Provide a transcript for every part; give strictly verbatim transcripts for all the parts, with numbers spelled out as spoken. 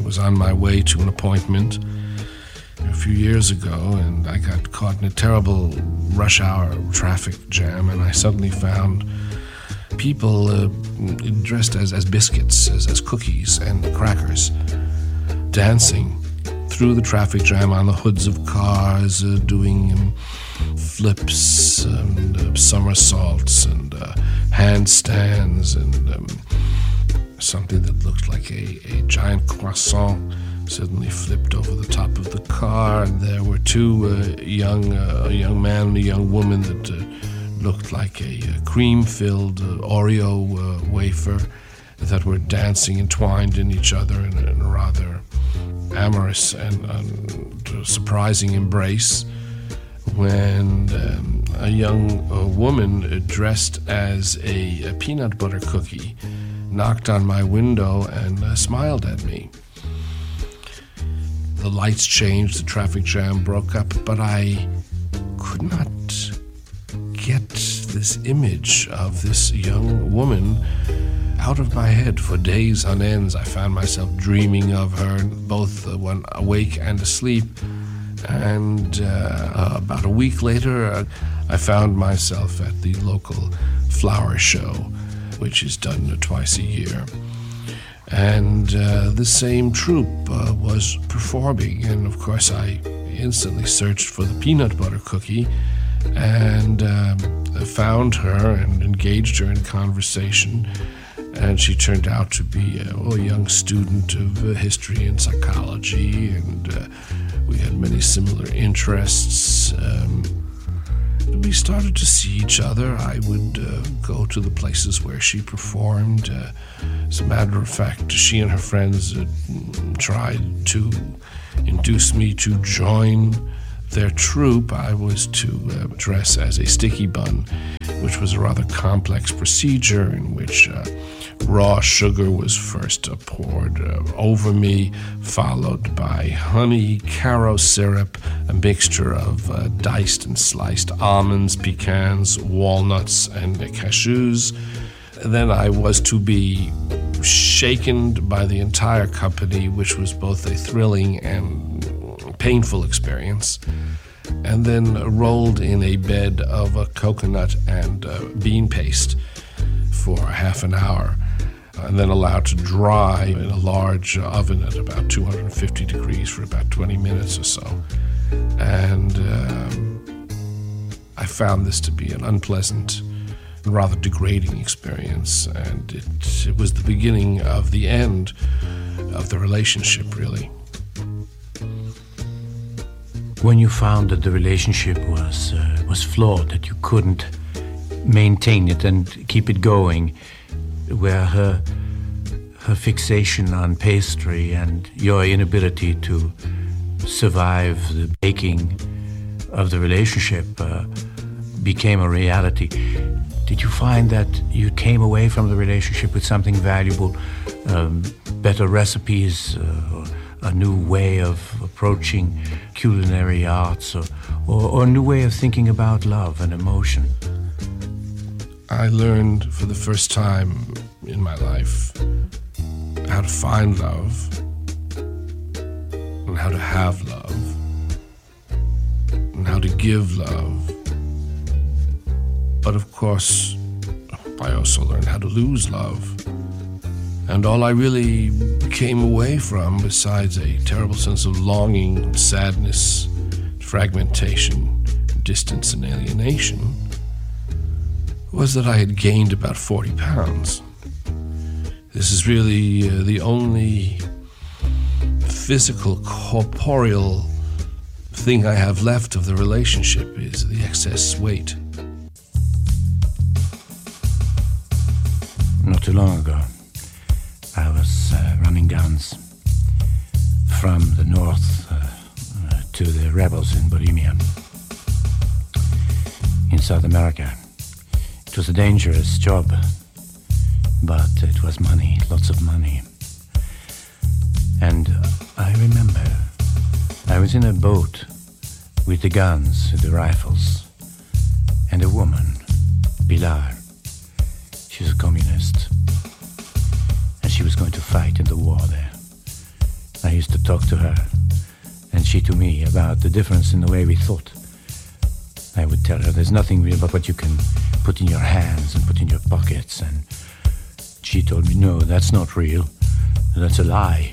was on my way to an appointment a few years ago, and I got caught in a terrible rush hour traffic jam, and I suddenly found people uh, dressed as, as biscuits, as, as cookies and crackers, dancing through the traffic jam on the hoods of cars, uh, doing um, flips and uh, somersaults and uh, handstands and um, something that looked like a, a giant croissant suddenly flipped over the top of the car, and there were two uh, young, uh, a young man and a young woman that uh, looked like a, a cream-filled uh, Oreo uh, wafer that were dancing entwined in each other in a, in a rather amorous and, and surprising embrace, when um, a young uh, woman dressed as a, a peanut butter cookie knocked on my window and uh, smiled at me. The lights changed, the traffic jam broke up, but I could not get this image of this young woman out of my head for days on ends. I found myself dreaming of her, both uh, when awake and asleep. And uh, about a week later, uh, I found myself at the local flower show, which is done twice a year. And uh, the same troupe uh, was performing, and of course I instantly searched for the peanut butter cookie and um, found her and engaged her in conversation. And she turned out to be a, a young student of uh, history and psychology, and uh, we had many similar interests. Um, we started to see each other. I would uh, go to the places where she performed. Uh, as a matter of fact, she and her friends uh, tried to induce me to join their troupe. I was to uh, dress as a sticky bun, which was a rather complex procedure in which uh, raw sugar was first uh, poured uh, over me, followed by honey, caro syrup, a mixture of uh, diced and sliced almonds, pecans, walnuts, and uh, cashews. Then I was to be shaken by the entire company, which was both a thrilling and painful experience, and then rolled in a bed of a coconut and uh, bean paste for half an hour, and then allowed to dry in a large oven at about two hundred fifty degrees for about twenty minutes or so. And um, I found this to be an unpleasant and rather degrading experience, and it, it was the beginning of the end of the relationship, really. When you found that the relationship was uh, was flawed, that you couldn't maintain it and keep it going, where her her fixation on pastry and your inability to survive the baking of the relationship uh, became a reality, did you find that you came away from the relationship with something valuable, um, better recipes, uh, a new way of approaching culinary arts, or, or, or a new way of thinking about love and emotion? I learned for the first time in my life how to find love and how to have love and how to give love. But of course, I also learned how to lose love. And all I really came away from, besides a terrible sense of longing, sadness, fragmentation, distance, and alienation, was that I had gained about forty pounds. This is really uh, the only physical, corporeal thing I have left of the relationship, is the excess weight. Not too long ago, I was uh, running guns from the north uh, uh, to the rebels in Bohemia, in South America. It was a dangerous job, but it was money, lots of money. And uh, I remember I was in a boat with the guns, the rifles, and a woman, Pilar. She was a communist, and she was going to fight in the war there. used to talk to her, and she to me, about the difference in the way we thought. I would tell her there's nothing real but what you can put in your hands and put in your pockets, and she told me, no, that's not real. That's a lie.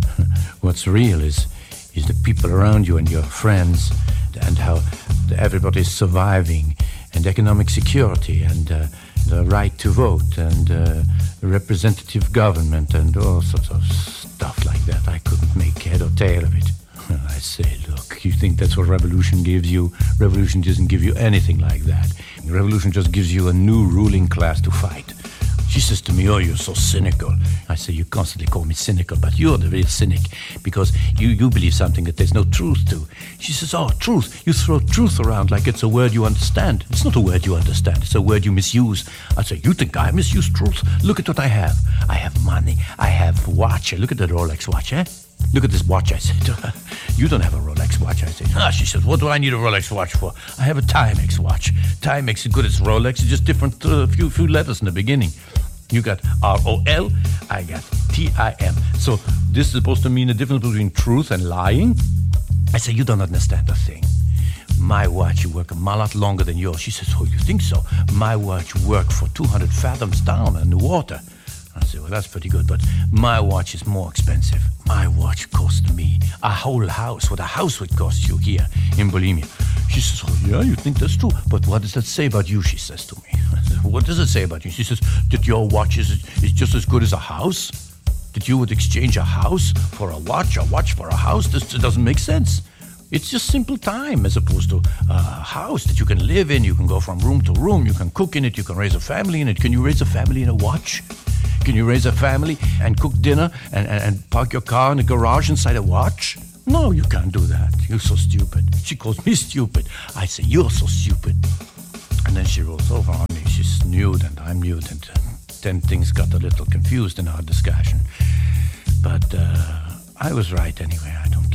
What's real is is the people around you and your friends, and how everybody's surviving, and economic security, and uh, the right to vote, and uh, representative government, and all sorts of stuff like that. I couldn't make head or tail of it. I say, look, you think that's what revolution gives you? Revolution doesn't give you anything like that. Revolution just gives you a new ruling class to fight. She says to me, oh, you're so cynical. I say, you constantly call me cynical, but you're the real cynic, because you, you believe something that there's no truth to. She says, oh, truth. You throw truth around like it's a word you understand. It's not a word you understand. It's a word you misuse. I say, you think I misuse truth? Look at what I have. I have money. I have watch. Look at the Rolex watch, eh? Look at this watch, I said to her. You don't have a Rolex watch, I said. Ah, she says, what do I need a Rolex watch for? I have a Timex watch. Timex is good as Rolex. It's just different, uh, few, few letters in the beginning. You got R O L, I got T I M. So this is supposed to mean the difference between truth and lying? I say, you don't understand a thing. My watch work a lot longer than yours. She says, oh, you think so? My watch work for two hundred fathoms down in the water. I say, well, that's pretty good, but my watch is more expensive. My watch cost me a whole house, what a house would cost you here in Bohemia. She says, oh, yeah, you think that's true? But what does that say about you, she says to me. I said, what does it say about you? She says, that your watch is, is just as good as a house? That you would exchange a house for a watch, a watch for a house? This doesn't make sense. It's just simple time as opposed to a house that you can live in. You can go from room to room. You can cook in it. You can raise a family in it. Can you raise a family in a watch? Can you raise a family and cook dinner and, and, and park your car in the garage inside a watch? No, you can't do that. You're so stupid. She calls me stupid. I say, you're so stupid. And then she rolls over on me. She's nude and I'm nude. And uh, then things got a little confused in our discussion. But uh, I was right anyway. I don't